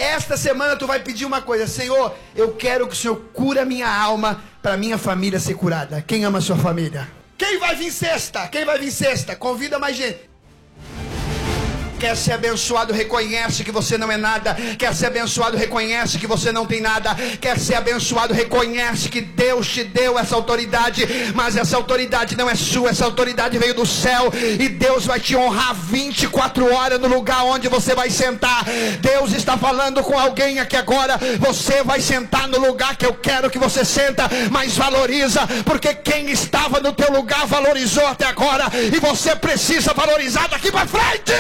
Esta semana tu vai pedir uma coisa: Senhor, eu quero que o Senhor cure a minha alma, para minha família ser curada. Quem ama a sua família? Quem vai vir sexta? Quem vai vir sexta? Convida mais gente. Quer ser abençoado, reconhece que você não é nada. Quer ser abençoado, reconhece que você não tem nada. Quer ser abençoado, reconhece que Deus te deu essa autoridade, mas essa autoridade não é sua, essa autoridade veio do céu, e Deus vai te honrar 24 horas no lugar onde você vai sentar. Deus está falando com alguém aqui agora: você vai sentar no lugar que eu quero que você senta, mas valoriza, porque quem estava no teu lugar valorizou até agora, e você precisa valorizar daqui para frente.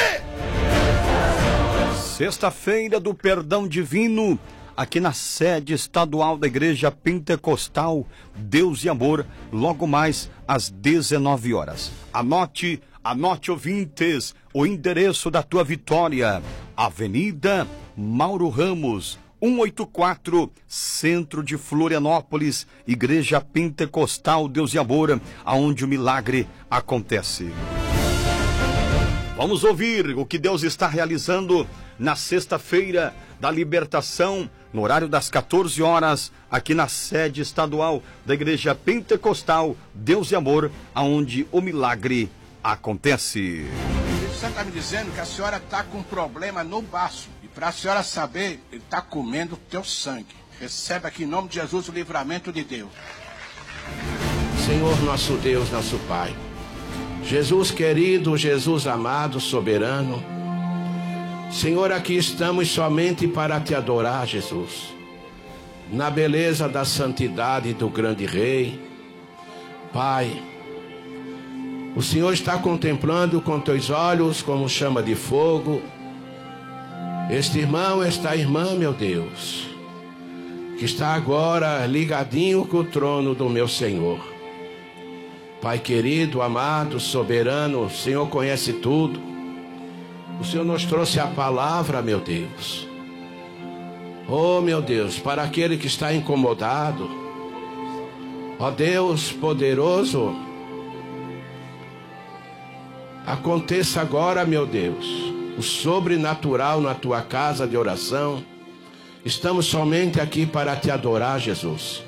Sexta-feira do Perdão Divino, aqui na sede estadual da Igreja Pentecostal Deus e Amor, logo mais às 19 horas. Anote, ouvintes, o endereço da tua vitória: Avenida Mauro Ramos, 184, Centro de Florianópolis, Igreja Pentecostal Deus e Amor, aonde o milagre acontece. Vamos ouvir o que Deus está realizando na sexta-feira da libertação, no horário das 14 horas, aqui na sede estadual da Igreja Pentecostal Deus e Amor, aonde o milagre acontece. O Espírito Santo está me dizendo que a senhora está com um problema no baço. E para a senhora saber, ele está comendo o teu sangue. Recebe aqui em nome de Jesus o livramento de Deus. Senhor nosso Deus, nosso Pai, Jesus querido, Jesus amado, soberano, Senhor, aqui estamos somente para te adorar, Jesus, na beleza da santidade do grande Rei. Pai, o Senhor está contemplando com teus olhos como chama de fogo este irmão, esta irmã, meu Deus, que está agora ligadinho com o trono do meu Senhor. Pai querido, amado, soberano, o Senhor conhece tudo. O Senhor nos trouxe a palavra, meu Deus. Oh, meu Deus, para aquele que está incomodado. Ó Deus poderoso, aconteça agora, meu Deus, o sobrenatural na tua casa de oração. Estamos somente aqui para te adorar, Jesus.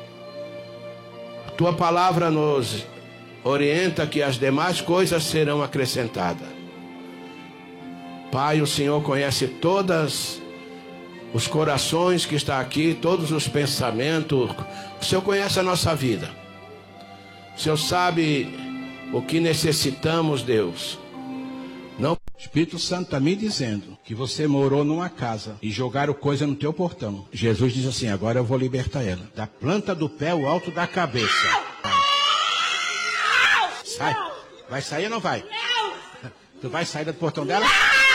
A tua palavra nos orienta que as demais coisas serão acrescentadas. Pai, o Senhor conhece todos os corações que estão aqui, todos os pensamentos. O Senhor conhece a nossa vida. O Senhor sabe o que necessitamos, Deus. Não. O Espírito Santo está me dizendo que você morou numa casa e jogaram coisa no teu portão. Jesus diz assim: agora eu vou libertar ela. Da planta do pé ao alto da cabeça. Sai. Vai sair ou não vai? Não! Tu vai sair do portão dela?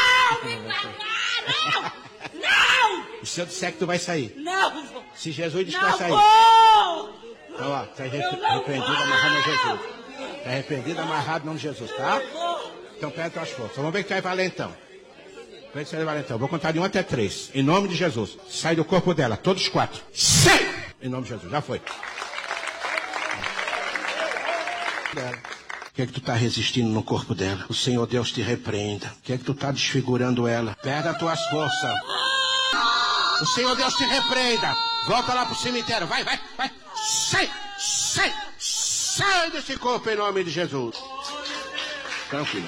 Não! O Senhor disser que tu vai sair. Não! Se Jesus diz que vai sair. Vou! Então, ó, tá arrependido, amarrado no Jesus. Tá arrependido, amarrado no nome de Jesus, tá? Então pega tuas forças. Vamos ver que vai valer então. Vê que vai valer então. Vou contar de 1 até 3. Em nome de Jesus. Sai do corpo dela, todos 4. Sai! Em nome de Jesus, já foi. O que é que tu está resistindo no corpo dela? O Senhor Deus te repreenda. O que é que tu está desfigurando ela? Pega as tuas forças. O Senhor Deus te repreenda. Volta lá pro cemitério. Vai, vai, vai. Sai, sai, sai desse corpo em nome de Jesus. Tranquilo.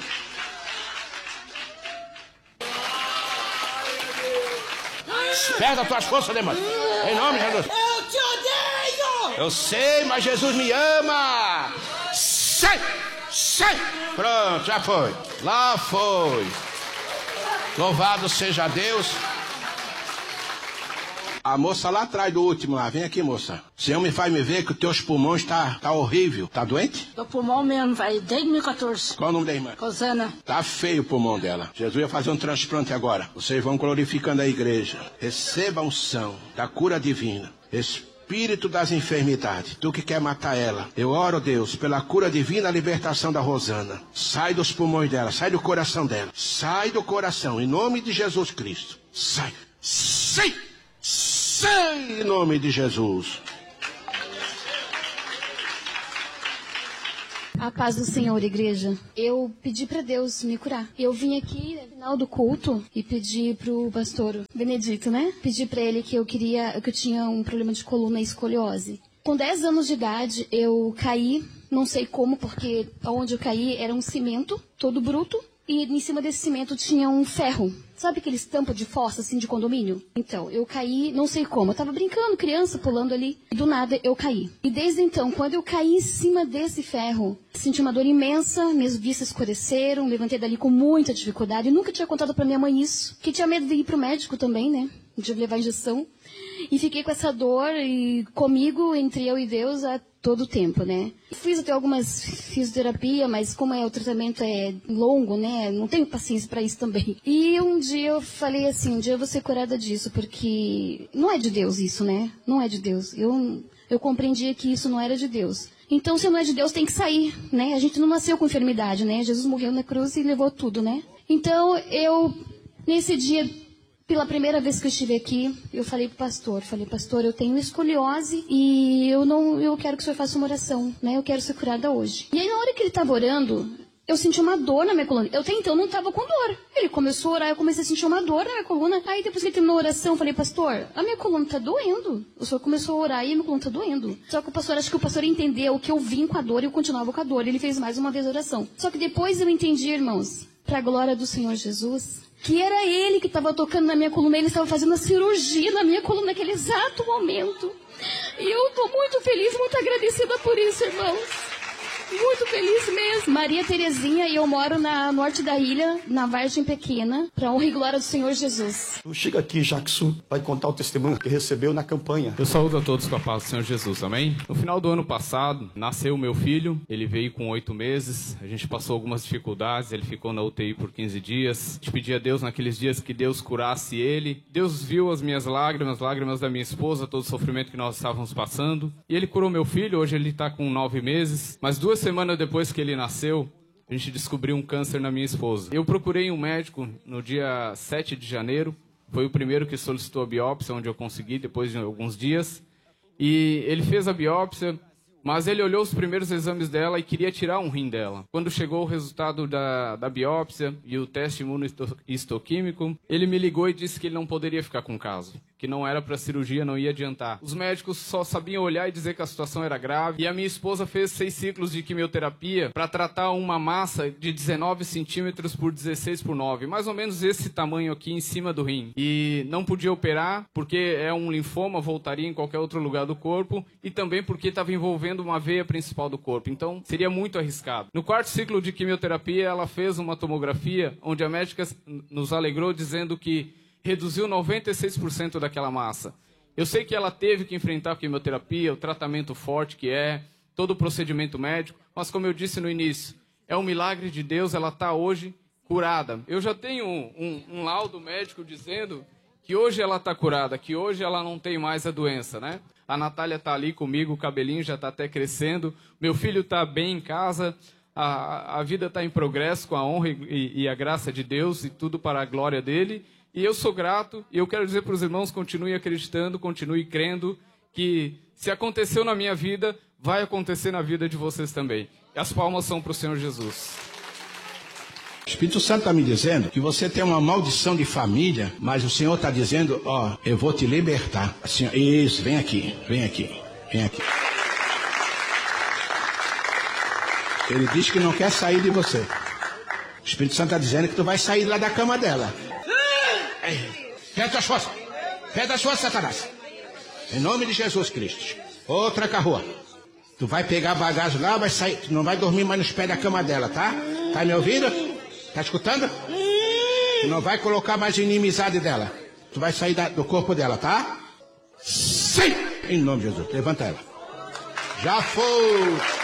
Pega as tuas forças, demônio. Em nome de Jesus. Eu te odeio! Eu sei, mas Jesus me ama. Sai! Sai! Pronto, já foi. Lá foi. Louvado seja Deus. A moça lá atrás do último lá. Vem aqui, moça. O Senhor me faz me ver que os teus pulmões tá horrível. Tá doente? Meu pulmão mesmo vai desde 2014. Qual o nome da irmã? Rosana. Tá feio o pulmão dela. Jesus ia fazer um transplante agora. Vocês vão glorificando a igreja. Receba a unção da cura divina. Espírito das enfermidades, tu que quer matar ela, eu oro, Deus, pela cura divina, a libertação da Rosana. Sai dos pulmões dela, sai do coração dela, sai do coração, em nome de Jesus Cristo. Sai, sai, sai, em nome de Jesus. A paz do Senhor, igreja. Eu pedi para Deus me curar. Eu vim aqui no final do culto e pedi pro pastor Benedito, né? Pedi para ele que eu tinha um problema de coluna e escoliose. Com 10 anos de idade, eu caí, não sei como, porque onde eu caí era um cimento todo bruto. E em cima desse cimento tinha um ferro. Sabe aqueles tampos de fossa, assim, de condomínio? Então, eu caí, não sei como. Eu tava brincando, criança, pulando ali. E do nada, eu caí. E desde então, quando eu caí em cima desse ferro, senti uma dor imensa, minhas vistas escureceram, levantei dali com muita dificuldade. Eu nunca tinha contado pra minha mãe isso. Que tinha medo de ir pro médico também, né? De levar injeção. E fiquei com essa dor e comigo, entre eu e Deus, a todo o tempo, né? Fiz até algumas fisioterapia, mas como o tratamento é longo, né? Não tenho paciência para isso também. E um dia eu falei assim, um dia eu vou ser curada disso, porque não é de Deus isso, né? Não é de Deus. Eu compreendia que isso não era de Deus. Então, se não é de Deus, tem que sair, né? A gente não nasceu com enfermidade, né? Jesus morreu na cruz e levou tudo, né? Então, nesse dia, pela primeira vez que eu estive aqui, eu falei pro pastor, pastor, eu tenho escoliose e eu quero que o senhor faça uma oração, né? Eu quero ser curada hoje. E aí, na hora que ele estava orando, eu senti uma dor na minha coluna. Eu até então não estava com dor. Ele começou a orar, eu comecei a sentir uma dor na minha coluna. Aí depois que ele terminou a oração, eu falei, pastor, a minha coluna tá doendo. O senhor começou a orar e a minha coluna tá doendo. Só que acho que o pastor entendeu que eu vim com a dor e eu continuava com a dor. Ele fez mais uma vez a oração. Só que depois eu entendi, irmãos, para a glória do Senhor Jesus, que era ele que estava tocando na minha coluna, ele estava fazendo a cirurgia na minha coluna naquele exato momento. E eu estou muito feliz, muito agradecida por isso, irmãos. Muito feliz mesmo. Maria Terezinha e eu moro na norte da ilha, na Vargem Pequena, para honra e glória do Senhor Jesus. Chega aqui, Jackson, vai contar o testemunho que recebeu na campanha. Eu saúdo a todos com a paz do Senhor Jesus, amém? No final do ano passado, nasceu o meu filho, ele veio com 8 meses, a gente passou algumas dificuldades, ele ficou na UTI por 15 dias. A gente pedia a Deus naqueles dias que Deus curasse ele. Deus viu as minhas lágrimas da minha esposa, todo o sofrimento que nós estávamos passando. E ele curou meu filho, hoje ele está com 9 meses, mas 2 semanas depois que ele nasceu, a gente descobriu um câncer na minha esposa. Eu procurei um médico no dia 7 de janeiro, foi o primeiro que solicitou a biópsia, onde eu consegui, depois de alguns dias. E ele fez a biópsia, mas ele olhou os primeiros exames dela e queria tirar um rim dela. Quando chegou o resultado da biópsia e o teste imunohistoquímico, ele me ligou e disse que ele não poderia ficar com o caso, que não era para cirurgia, não ia adiantar. Os médicos só sabiam olhar e dizer que a situação era grave. E a minha esposa fez 6 ciclos de quimioterapia para tratar uma massa de 19 centímetros por 16 por 9. Mais ou menos esse tamanho aqui em cima do rim. E não podia operar porque é um linfoma, voltaria em qualquer outro lugar do corpo. E também porque estava envolvendo uma veia principal do corpo. Então seria muito arriscado. No 4º ciclo de quimioterapia, ela fez uma tomografia onde a médica nos alegrou dizendo que reduziu 96% daquela massa. Eu sei que ela teve que enfrentar a quimioterapia, o tratamento forte que é, todo o procedimento médico, mas como eu disse no início, é um milagre de Deus, ela está hoje curada. Eu já tenho um laudo médico dizendo que hoje ela está curada, que hoje ela não tem mais a doença, né? A Natália está ali comigo, o cabelinho já está até crescendo, meu filho está bem em casa, a vida está em progresso com a honra e a graça de Deus e tudo para a glória dele. E eu sou grato, e eu quero dizer para os irmãos, continue acreditando, continue crendo, que se aconteceu na minha vida, vai acontecer na vida de vocês também. E as palmas são para o Senhor Jesus. O Espírito Santo está me dizendo que você tem uma maldição de família, mas o Senhor está dizendo, ó, eu vou te libertar. Assim, isso, vem aqui, vem aqui, vem aqui. Ele diz que não quer sair de você. O Espírito Santo está dizendo que tu vai sair lá da cama dela. Perde as forças. Perde as forças, Satanás. Em nome de Jesus Cristo. Outra carroa. Tu vai pegar bagagem lá, vai sair. Tu não vai dormir mais nos pés da cama dela, tá? Tá me ouvindo? Tá escutando? Tu não vai colocar mais inimizade dela. Tu vai sair do corpo dela, tá? Sim! Em nome de Jesus. Levanta ela. Já foi.